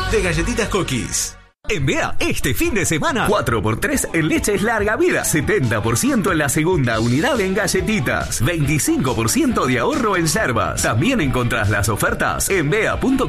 de Galletitas Cookies. En Bea, este fin de semana, 4x3 en leches larga vida, 70% en la segunda unidad en galletitas, 25% de ahorro en yerbas. También encontrás las ofertas en bea.com.